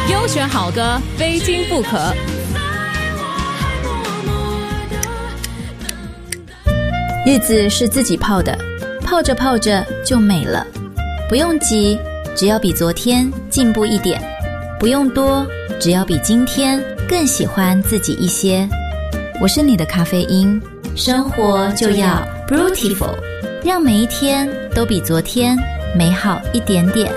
优选好歌非听不可。 日子是自己泡的，泡着泡着就美了。不用急，只要比昨天进步一点；不用多，只要比今天更喜欢自己一些。我是你的咖啡因，生活就要 Beautiful， 让每一天都比昨天美好一点点。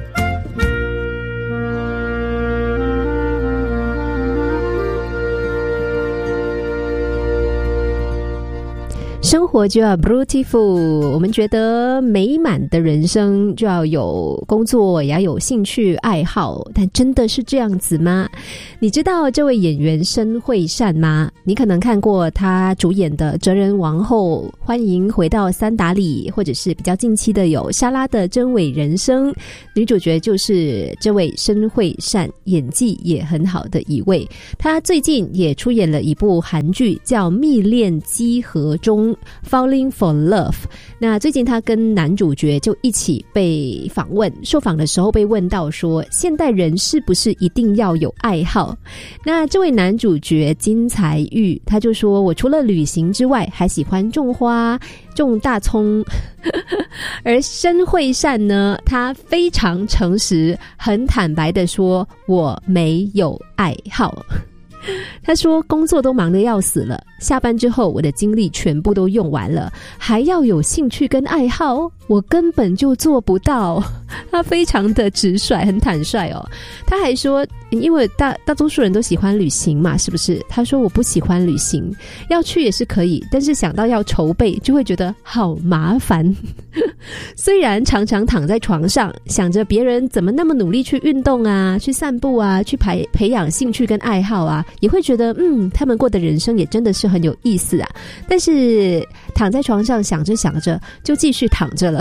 生活就要 beautiful， 我们觉得美满的人生就要有工作，也要有兴趣爱好，但真的是这样子吗？你知道这位演员申惠善吗？你可能看过他主演的《哲人王后》，欢迎回到三达里，或者是比较近期的有莎拉的真伪人生，女主角就是这位申惠善，演技也很好的一位。她最近也出演了一部韩剧叫《蜜恋激合中》Falling for Love。 那最近他跟男主角就一起被访问，受访的时候被问到说，现代人是不是一定要有爱好？那这位男主角金财玉他就说，我除了旅行之外还喜欢种花种大葱而申惠善呢，他非常诚实很坦白的说，我没有爱好。他说工作都忙得要死了，下班之后我的精力全部都用完了，还要有兴趣跟爱好，我根本就做不到。他非常的直率很坦率哦。他还说因为大多数人都喜欢旅行嘛，是不是？他说我不喜欢旅行，要去也是可以，但是想到要筹备就会觉得好麻烦。虽然常常躺在床上想着别人怎么那么努力去运动啊，去散步啊，去培养兴趣跟爱好啊，也会觉得他们过的人生也真的是很有意思啊。但是躺在床上想着想着就继续躺着了。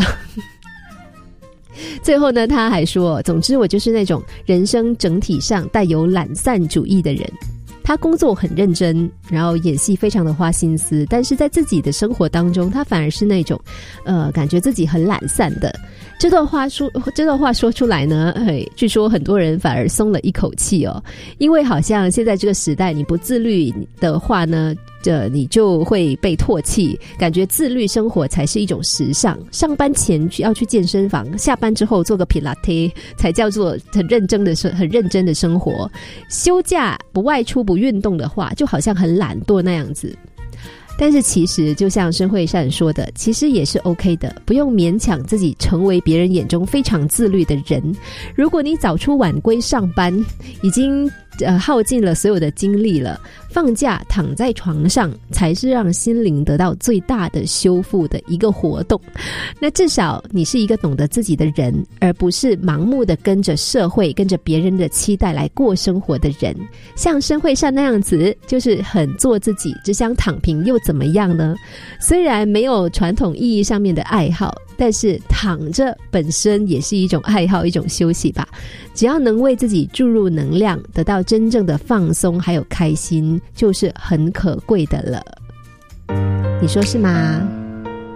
最后呢，他还说，总之我就是那种人生整体上带有懒散主义的人。他工作很认真，然后演戏非常的花心思，但是在自己的生活当中他反而是那种感觉自己很懒散的。这段话说出来呢，据说很多人反而松了一口气哦，因为好像现在这个时代你不自律的话呢，你就会被唾弃，感觉自律生活才是一种时尚。上班前要去健身房，下班之后做个皮拉提才叫做很认真的生活。休假不外出不运动的话，就好像很懒惰那样子。但是其实就像申惠善说的，其实也是 OK 的，不用勉强自己成为别人眼中非常自律的人。如果你早出晚归上班，已经耗尽了所有的精力了，放假躺在床上才是让心灵得到最大的修复的一个活动。那至少你是一个懂得自己的人，而不是盲目的跟着社会跟着别人的期待来过生活的人。像申惠善那样子，就是很做自己，只想躺平又怎么样呢？虽然没有传统意义上面的爱好，但是躺着本身也是一种爱好，一种休息吧。只要能为自己注入能量，得到真正的放松还有开心，就是很可贵的了。你说是吗？